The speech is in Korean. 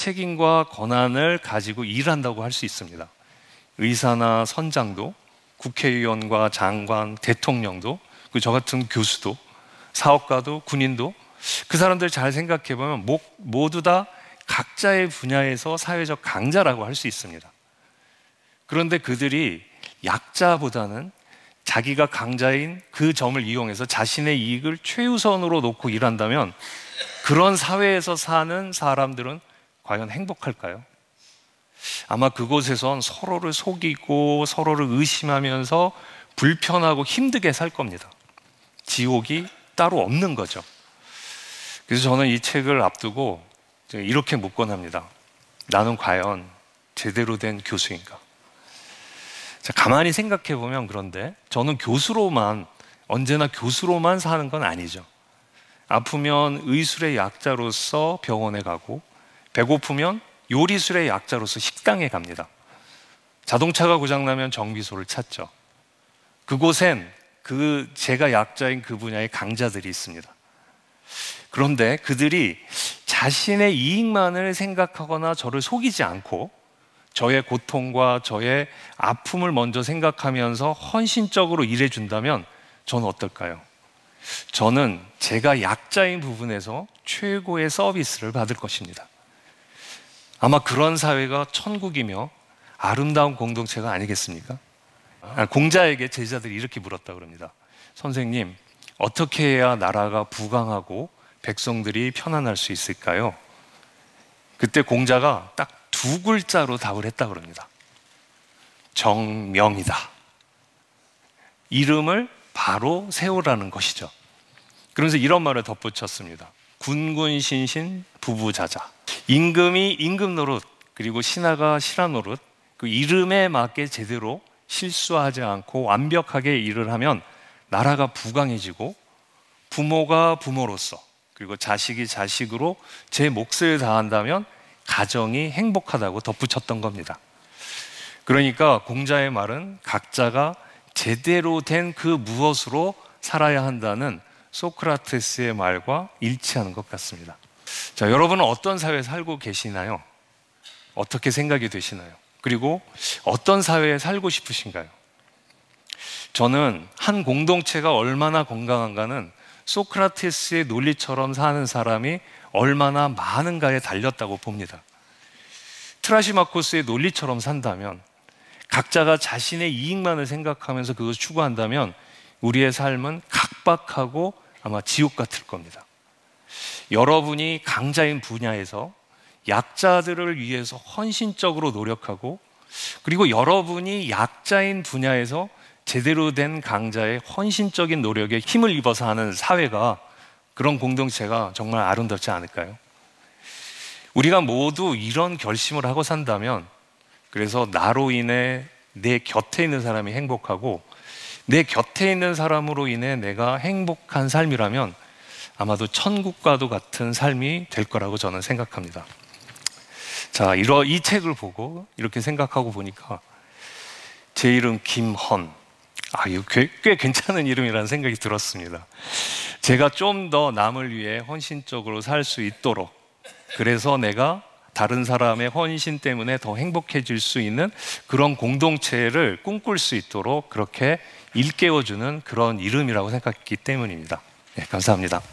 책임과 권한을 가지고 일한다고 할 수 있습니다. 의사나 선장도, 국회의원과 장관, 대통령도, 저 같은 교수도, 사업가도, 군인도, 그 사람들 잘 생각해 보면 모두 다 각자의 분야에서 사회적 강자라고 할 수 있습니다. 그런데 그들이 약자보다는 자기가 강자인 그 점을 이용해서 자신의 이익을 최우선으로 놓고 일한다면 그런 사회에서 사는 사람들은 과연 행복할까요? 아마 그곳에선 서로를 속이고 서로를 의심하면서 불편하고 힘들게 살 겁니다. 지옥이 따로 없는 거죠. 그래서 저는 이 책을 앞두고 이렇게 묻곤합니다. 나는 과연 제대로 된 교수인가? 자, 가만히 생각해 보면 그런데 저는 언제나 교수로만 사는 건 아니죠. 아프면 의술의 약자로서 병원에 가고, 배고프면 요리술의 약자로서 식당에 갑니다. 자동차가 고장나면 정비소를 찾죠. 그곳엔 제가 약자인 그 분야의 강자들이 있습니다. 그런데 그들이 자신의 이익만을 생각하거나 저를 속이지 않고 저의 고통과 저의 아픔을 먼저 생각하면서 헌신적으로 일해준다면 저는 어떨까요? 저는 제가 약자인 부분에서 최고의 서비스를 받을 것입니다. 아마 그런 사회가 천국이며 아름다운 공동체가 아니겠습니까? 공자에게 제자들이 이렇게 물었다고 합니다. 선생님, 어떻게 해야 나라가 부강하고 백성들이 편안할 수 있을까요? 그때 공자가 딱 두 글자로 답을 했다고 합니다. 정명이다. 이름을 바로 세우라는 것이죠. 그러면서 이런 말을 덧붙였습니다. 군군신신 부부자자. 임금이 임금 노릇, 그리고 신하가 신하 노릇, 그 이름에 맞게 제대로 실수하지 않고 완벽하게 일을 하면 나라가 부강해지고, 부모가 부모로서, 그리고 자식이 자식으로 제 몫을 다한다면 가정이 행복하다고 덧붙였던 겁니다. 그러니까 공자의 말은 각자가 제대로 된 그 무엇으로 살아야 한다는 소크라테스의 말과 일치하는 것 같습니다. 자, 여러분은 어떤 사회에 살고 계시나요? 어떻게 생각이 되시나요? 그리고 어떤 사회에 살고 싶으신가요? 저는 한 공동체가 얼마나 건강한가는 소크라테스의 논리처럼 사는 사람이 얼마나 많은가에 달렸다고 봅니다. 트라시마코스의 논리처럼 산다면, 각자가 자신의 이익만을 생각하면서 그것을 추구한다면 우리의 삶은 각박하고 아마 지옥 같을 겁니다. 여러분이 강자인 분야에서 약자들을 위해서 헌신적으로 노력하고, 그리고 여러분이 약자인 분야에서 제대로 된 강자의 헌신적인 노력에 힘을 입어서 하는 사회가, 그런 공동체가 정말 아름답지 않을까요? 우리가 모두 이런 결심을 하고 산다면, 그래서 나로 인해 내 곁에 있는 사람이 행복하고 내 곁에 있는 사람으로 인해 내가 행복한 삶이라면 아마도 천국과도 같은 삶이 될 거라고 저는 생각합니다. 자, 이 책을 보고 이렇게 생각하고 보니까 제 이름 김헌, 이거 꽤 괜찮은 이름이라는 생각이 들었습니다. 제가 좀 더 남을 위해 헌신적으로 살 수 있도록, 그래서 내가 다른 사람의 헌신 때문에 더 행복해질 수 있는 그런 공동체를 꿈꿀 수 있도록 그렇게 일깨워주는 그런 이름이라고 생각했기 때문입니다. 네, 감사합니다.